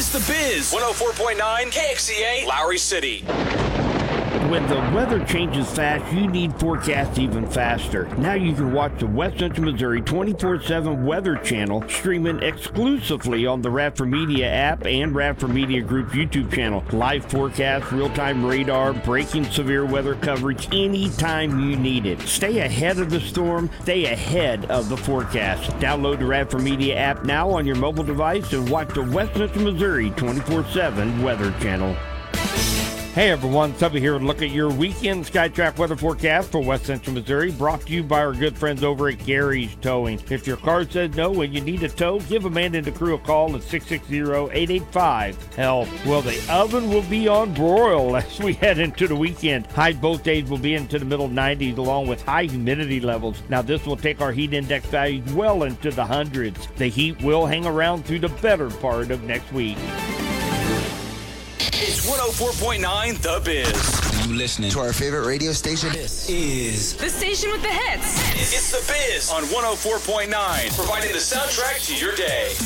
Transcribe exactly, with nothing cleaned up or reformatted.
It's The Biz. one oh four point nine K X C A, Lowry City. When the weather changes fast, you need forecasts even faster. Now you can watch the West Central Missouri twenty-four seven Weather Channel streaming exclusively on the Radford Media app and Radford Media Group's YouTube channel. Live forecasts, real-time radar, breaking severe weather coverage anytime you need it. Stay ahead of the storm. Stay ahead of the forecast. Download the Radford Media app now on your mobile device and watch the West Central Missouri twenty-four seven Weather Channel. Hey everyone, Subby here to look at your weekend SkyTrack weather forecast for West Central Missouri, brought to you by our good friends over at Gary's Towing. If your car says no and you need a tow, give Amanda and the crew a call at six six zero, eight eight five, HELP. Well, the oven will be on broil as we head into the weekend. Highs both days will be into the middle nineties along with high humidity levels. Now this will take our heat index values well into the hundreds. The heat will hang around through the better part of next week. It's one oh four point nine The Biz. You listening to our favorite radio station? This is the station with the hits. It's The Biz on one oh four point nine, providing the soundtrack to your day.